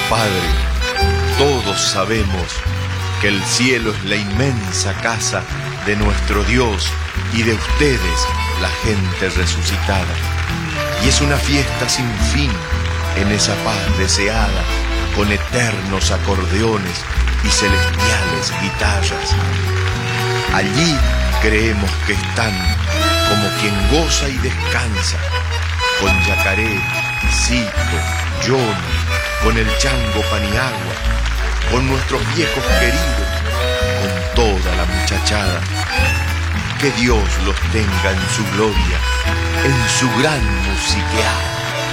Padre, todos sabemos que el cielo es la inmensa casa de nuestro Dios y de ustedes, la gente resucitada. Y es una fiesta sin fin en esa paz deseada, con eternos acordeones y celestiales guitarras. Allí creemos que están como quien goza y descansa, con Yacaré, Cito, Yono, con el Chango Paniagua, con nuestros viejos queridos, con toda la muchachada. Que Dios los tenga en su gloria, en su gran musiqueada.